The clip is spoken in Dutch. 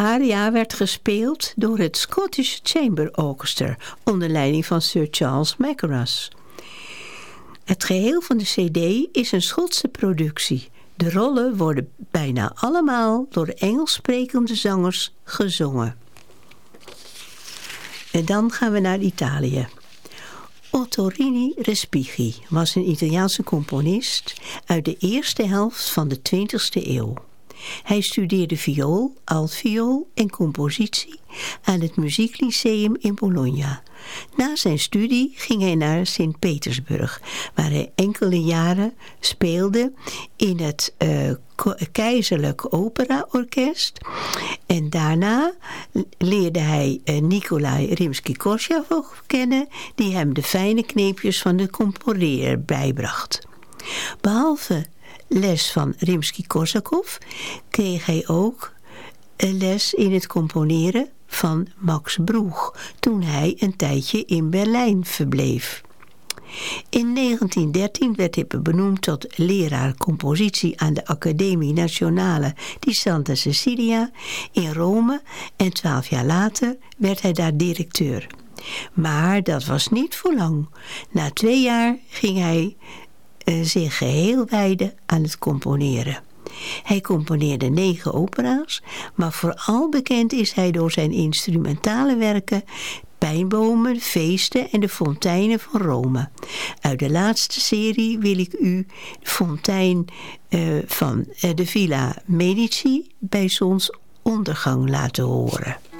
aria werd gespeeld door het Scottish Chamber Orchestra onder leiding van Sir Charles Mackerras. Het geheel van de cd is een Schotse productie. De rollen worden bijna allemaal door Engels sprekende zangers gezongen. En dan gaan we naar Italië. Ottorino Respighi was een Italiaanse componist uit de eerste helft van de 20e eeuw. Hij studeerde viool, altviool en compositie aan het Muzieklyceum in Bologna. Na zijn studie ging hij naar Sint-Petersburg, waar hij enkele jaren speelde in het Keizerlijk Operaorkest. En daarna leerde hij Nikolai Rimsky-Korsakov kennen, die hem de fijne kneepjes van het componeren bijbracht. Behalve les van Rimsky-Korsakov kreeg hij ook les in het componeren van Max Bruch, toen hij een tijdje in Berlijn verbleef. In 1913 werd hij benoemd tot leraar compositie aan de Accademie Nazionale di Santa Cecilia in Rome en 12 jaar later werd hij daar directeur. Maar dat was niet voor lang. Na 2 jaar ging hij zich geheel wijden aan het componeren. Hij componeerde 9 opera's, maar vooral bekend is hij door zijn instrumentale werken Pijnbomen, Feesten en de Fonteinen van Rome. Uit de laatste serie wil ik u de fontein van de Villa Medici bij zonsondergang laten horen.